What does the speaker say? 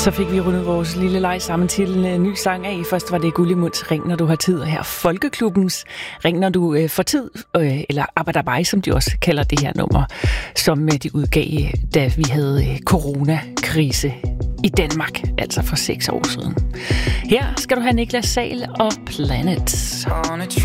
Så fik vi rundet vores lille leg sammen til en ny sang af. Først var det Gullimunds Ring, når du har tid, og her Folkeklubbens Ring, når du får tid, eller Abadabai, som de også kalder det her nummer, som de udgav, da vi havde coronakrise i Danmark, altså for 6 år siden. Her skal du have Niklas Sahl og Planet.